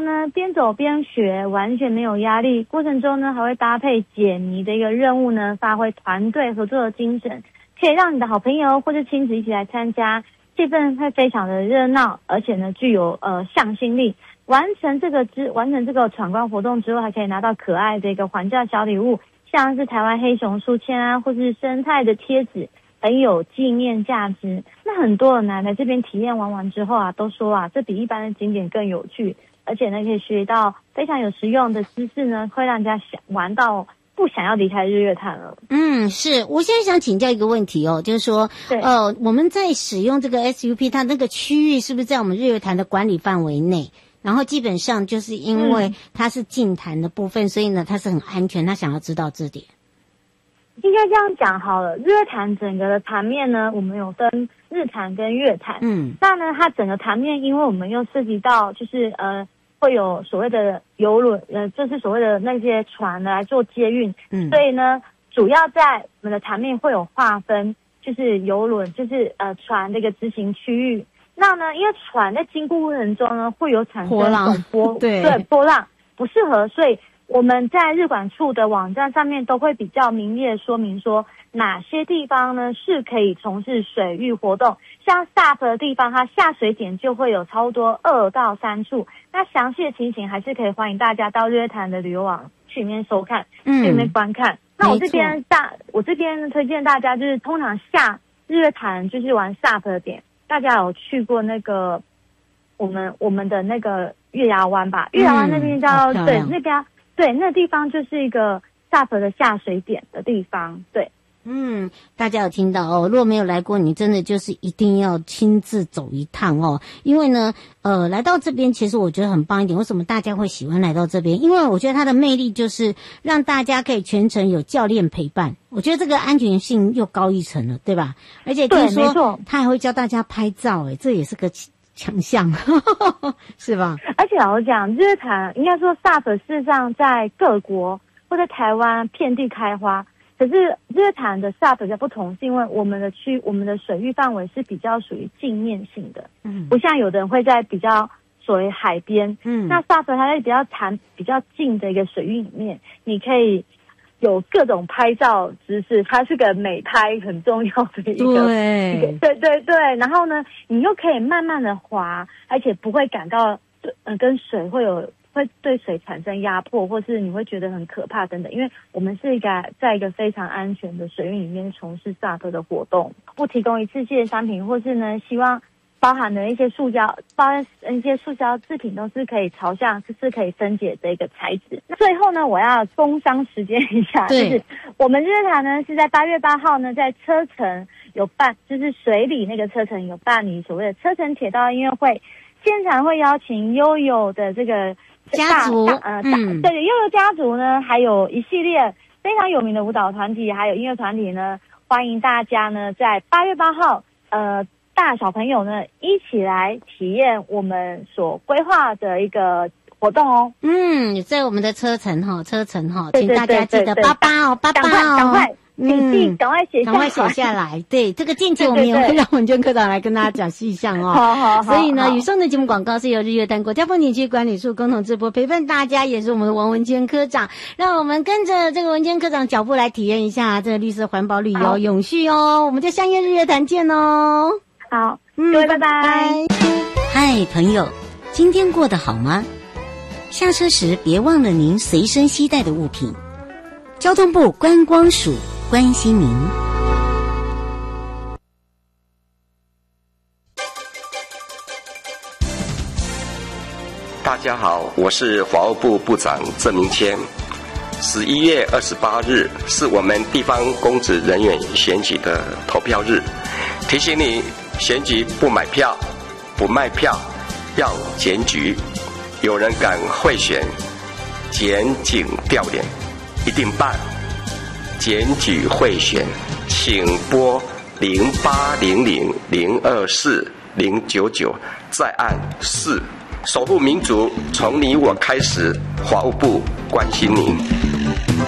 呢边走边学，完全没有压力。过程中呢还会搭配解谜的一个任务呢，发挥团队合作的精神，可以让你的好朋友或者亲子一起来参加，气氛会非常的热闹，而且呢具有向心力。完成这个闯关活动之后，还可以拿到可爱的一个还价小礼物，像是台湾黑熊书签啊，或是生态的贴纸，很有纪念价值。那很多人来这边体验完之后啊，都说啊，这比一般的景点更有趣，而且呢可以学到非常有实用的知识呢，会让人家想玩到不想要离开日月潭了。 是我现在想请教一个问题哦，就是说我们在使用这个 SUP， 它那个区域是不是在我们日月潭的管理范围内？然后基本上就是因为它是近潭的部分，所以呢它是很安全，他想要知道这点。 应该这样讲好了，日月潭整个的潭面呢，我们有分日潭跟月潭。那呢它整个潭面，因为我们又涉及到就是会有所谓的邮轮，就是所谓的那些船来做接运。所以呢主要在我们的潭面会有划分，就是邮轮，就是船的一个执行区域。那呢因为船在经过过程中呢会有产生波浪不适合，所以我们在日管处的网站上面都会比较明列说明说哪些地方呢是可以从事水域活动，像 SUP 的地方它下水点就会有超多2到3处，那详细的情形还是可以欢迎大家到日月潭的旅游网去里面收看，去里面观看。那我这边推荐大家就是通常下日月潭就是玩 SUP 的点，大家有去过那个我们的那个月牙湾吧？月牙湾那边叫那地方就是一个 SUP 的下水点的地方。对， 大家有听到哦？如果没有来过，你真的就是一定要亲自走一趟哦。因为呢，来到这边，其实我觉得很棒一点。为什么大家会喜欢来到这边？因为我觉得它的魅力就是让大家可以全程有教练陪伴。我觉得这个安全性又高一层了，对吧？而且听说他还会教大家拍照，这也是个强项，是吧？而且老实讲，日月潭应该说 SUP 事实上在各国或在台湾遍地开花。可是日月潭的 SUP 比较不同，是因为我们的水域范围是比较属于镜面性的，不像有的人会在比较所谓海边，那 SUP 它在比较近的一个水域里面，你可以有各种拍照姿势，它是个美拍很重要的一个，对，然后呢，你又可以慢慢的滑，而且不会感到跟水会对水产生压迫，或是你会觉得很可怕等等，因为我们是在一个非常安全的水域里面从事 SUP 的活动，不提供一次性的商品，或是呢希望包含的一些塑胶制品都是可以朝向是可以分解的一个材质。那最后呢，我要工商时间一下，就是我们日月潭呢是在8月8号呢在车城有办，就是水里那个车城有办理所谓的车城铁道音乐会，现场会邀请悠悠的这个家族， 对，悠悠家族呢，还有一系列非常有名的舞蹈团体，还有音乐团体呢，欢迎大家呢在8月8号，大小朋友呢一起来体验我们所规划的一个活动哦。 在我们的车程哈，请大家记得88哦， 赶快。赶快写下来。对，这个近期我们也会让文娟科长来跟大家讲细项哦。好。所以呢，以上的节目广告是由日月潭国家风景区管理处共同直播，陪伴大家也是我们的文娟科长，让我们跟着这个文娟科长脚步来体验一下这个绿色环保旅游永续哦。我们就相约日月潭见哦。 好，各位拜拜。 嗨，朋友，今天过得好吗？下车时别忘了您随身携带的物品。交通部观光署关心您。 大家好，我是法务部部长郑明谦。11月28日是我们地方公职人员选举的投票日，提醒你选举不买票、不卖票，要检举。有人敢贿选，检警调脸，一定办。检举贿选，请拨0800024099，再按4。守护民主，从你我开始。法务部关心您。